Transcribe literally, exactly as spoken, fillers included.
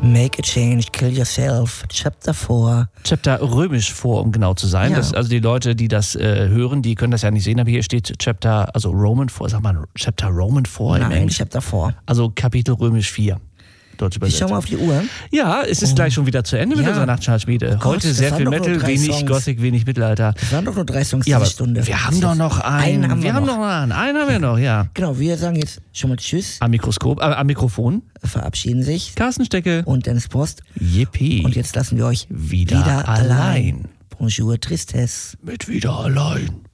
Make a Change, Kill Yourself, Chapter vier. Chapter römisch vor, um genau zu sein. Ja. Das, also die Leute, die das äh, hören, die können das ja nicht sehen, aber hier steht Chapter, also Roman vier, sag mal Chapter Roman vier im Nein, Englischen. Chapter vier. Also Kapitel römisch vier. Deutsch Ich übersetzt. schau mal auf die Uhr. Ja, es ist Oh. gleich schon wieder zu Ende mit Ja. unserer Nachtschaltschmiede. Oh Gott, Heute das sehr waren viel doch nur Metal, drei wenig Songs. Gothic, wenig Mittelalter. Das waren doch nur drei Songs Ja, aber diese Stunde. wir haben doch noch einen. Einen haben wir haben noch. noch einen. Einen haben wir noch, ja. Genau, wir sagen jetzt schon mal Tschüss, Am Mikroskop, äh, am Mikrofon. verabschieden sich Carsten Stecke. und Dennis Post. Yippie. Und jetzt lassen wir euch Wieder wieder allein. allein. Bonjour, Tristesse. Mit wieder allein.